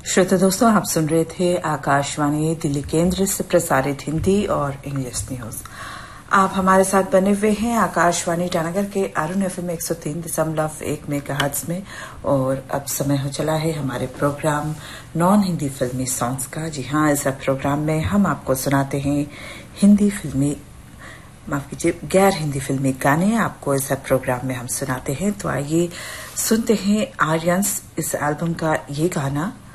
श्रोता दोस्तों, आप सुन रहे थे आकाशवाणी दिल्ली केंद्र से प्रसारित हिंदी और इंग्लिश न्यूज। आप हमारे साथ बने हुए हैं आकाशवाणी ईटानगर के अरुण एफएम 103.1 मेगाहर्ट्ज में। और अब समय हो चला है हमारे प्रोग्राम नॉन हिंदी फिल्मी सॉन्ग्स का। जी हाँ, इस प्रोग्राम में हम आपको सुनाते हैं गैर हिंदी फिल्मी गाने आपको इस प्रोग्राम में हम सुनाते हैं। तो आइए सुनते हैं आर्यंस इस एल्बम का ये गाना